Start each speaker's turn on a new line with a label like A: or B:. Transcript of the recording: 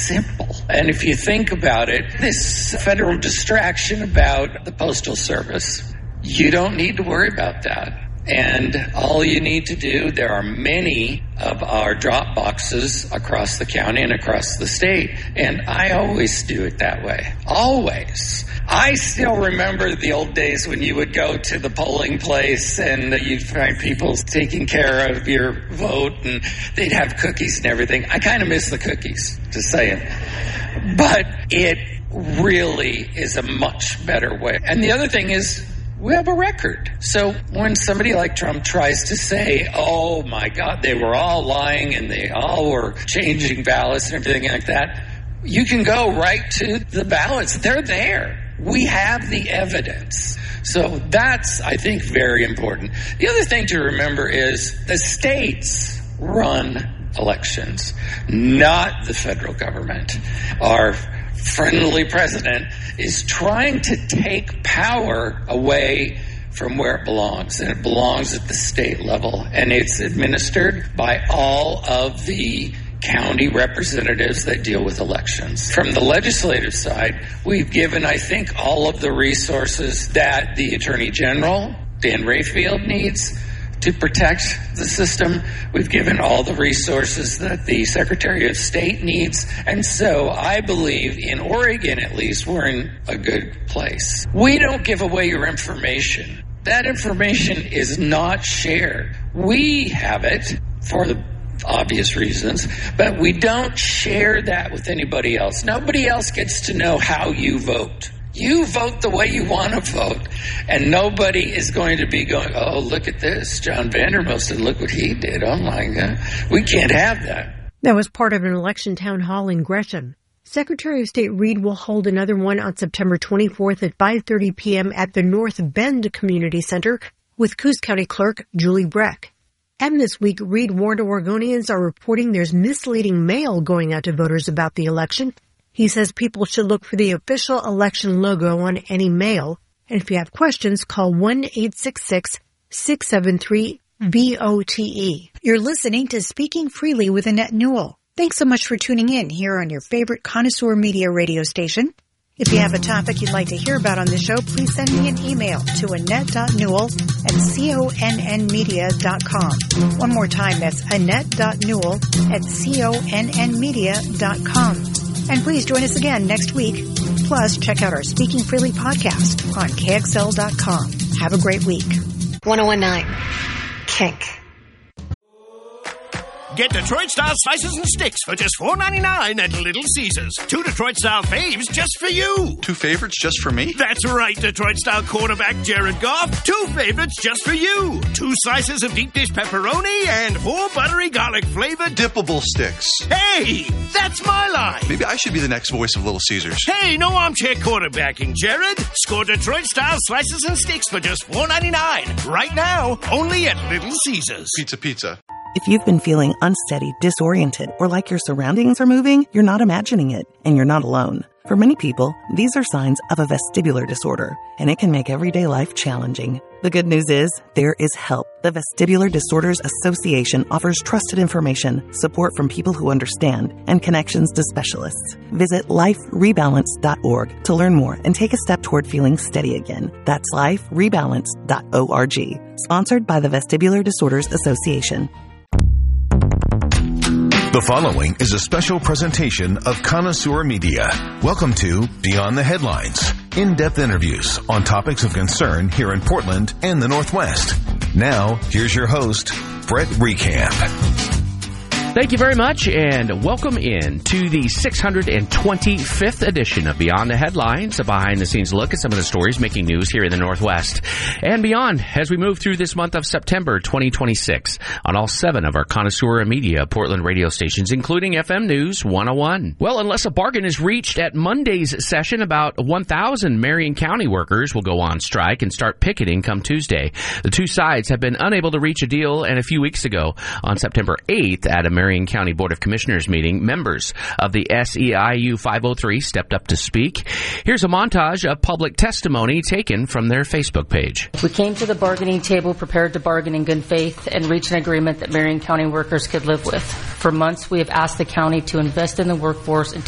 A: simple. And if you think about it, this federal distraction about the Postal Service, you don't need to worry about that. And all you need to do, there are many of our drop boxes across the county and across the state, and I always do it that way. Always. I still remember the old days when you would go to the polling place and you'd find people taking care of your vote and they'd have cookies and everything. I kind of miss the cookies, just saying. But it really is a much better way. And the other thing is, we have a record. So when somebody like Trump tries to say, oh my God, they were all lying and they all were changing ballots and everything like that, you can go right to the ballots. They're there. We have the evidence. So that's, I think, very important. The other thing to remember is the states run elections, not the federal government. Our friendly president is trying to take power away from where it belongs, and it belongs at the state level, and it's administered by all of the county representatives that deal with elections. From the legislative side, we've given, I think, all of the resources that the Attorney General, Dan Rayfield, needs to protect the system. We've given all the resources that the Secretary of State needs. And so I believe in Oregon, at least, we're in a good place. We don't give away your information. That information is not shared. We have it for the obvious reasons, but we don't share that with anybody else. Nobody else gets to know how you vote. You vote the way you want to vote, and nobody is going to be going, oh, look at this, John Vandermosten, look what he did. Oh, my God. We can't have that.
B: That was part of an election town hall in Gresham. Secretary of State Reed will hold another one on September 24th at 5:30 p.m. at the North Bend Community Center with Coos County Clerk Julie Breck. And this week, Reed warned Oregonians are reporting there's misleading mail going out to voters about the election. He says people should look for the official election logo on any mail. And if you have questions, call 1-866-673-VOTE.
C: You're listening to Speaking Freely with Annette Newell. Thanks so much for tuning in here on your favorite Connoisseur Media radio station. If you have a topic you'd like to hear about on the show, please send me an email to annette.newell@connmedia.com. One more time, that's annette.newell@connmedia.com. And please join us again next week. Plus, check out our Speaking Freely podcast on KXL.com. Have a great week.
D: 1019 Kink.
E: Get Detroit-style slices and sticks for just $4.99 at Little Caesars. 2 Detroit-style faves just for you.
F: 2 favorites just for me?
E: That's right, Detroit-style quarterback Jared Goff. 2 favorites just for you. 2 slices of deep dish pepperoni and 4 buttery garlic-flavored
F: dippable sticks.
E: Hey, that's my line.
F: Maybe I should be the next voice of Little Caesars.
E: Hey, no armchair quarterbacking, Jared. Score Detroit-style slices and sticks for just $4.99. Right now, only at Little Caesars.
F: Pizza.
G: If you've been feeling unsteady, disoriented, or like your surroundings are moving, you're not imagining it, and you're not alone. For many people, these are signs of a vestibular disorder, and it can make everyday life challenging. The good news is, there is help. The Vestibular Disorders Association offers trusted information, support from people who understand, and connections to specialists. Visit liferebalance.org to learn more and take a step toward feeling steady again. That's liferebalance.org. Sponsored by the Vestibular Disorders Association.
H: The following is a special presentation of Connoisseur Media. Welcome to Beyond the Headlines. In-depth interviews on topics of concern here in Portland and the Northwest. Now, here's your host, Brett Recamp.
I: Thank you very much, and welcome in to the 625th edition of Beyond the Headlines, a behind-the-scenes look at some of the stories making news here in the Northwest and beyond as we move through this month of September 2026 on all 7 of our Connoisseur Media Portland radio stations, including FM News 101. Well, unless a bargain is reached at Monday's session, about 1,000 Marion County workers will go on strike and start picketing come Tuesday. The two sides have been unable to reach a deal, and a few weeks ago, on September 8th, at a Marion County Board of Commissioners meeting, members of the SEIU 503 stepped up to speak. Here's a montage of public testimony taken from their Facebook page.
J: We came to the bargaining table prepared to bargain in good faith and reach an agreement that Marion County workers could live with. For months, we have asked the county to invest in the workforce and